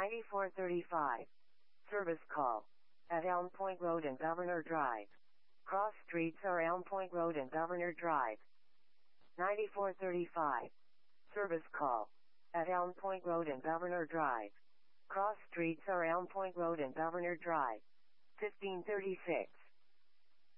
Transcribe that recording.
9435. Service call. At Elm Point Road and Governor Drive. Cross streets are Elm Point Road and Governor Drive. 9435. Service call. At Elm Point Road and Governor Drive. Cross streets are Elm Point Road and Governor Drive. 1536.